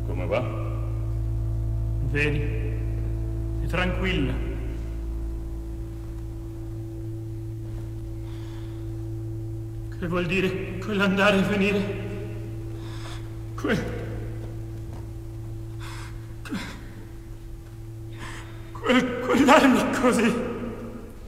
Come va? Vedi? È tranquilla. Che vuol dire quell'andare e venire? Quel darmi così.